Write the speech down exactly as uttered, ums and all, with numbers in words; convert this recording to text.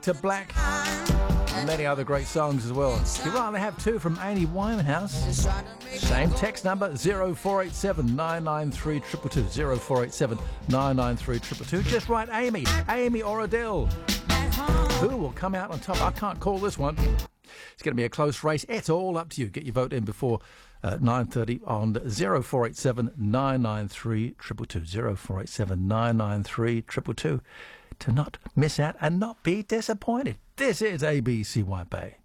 to Black. And many other great songs as well. You'd rather have two from Amy Winehouse. Same text number, zero four eight seven nine nine three two two two, zero four eight seven nine nine three two two two. Just write Amy, Amy or Adele. Who will come out on top? I can't call this one. It's going to be a close race. It's all up to you. Get your vote in before uh, nine thirty on zero four eight seven nine nine three two two two, zero four eight seven nine nine three two two two, to not miss out and not be disappointed. This is A B C White Bay.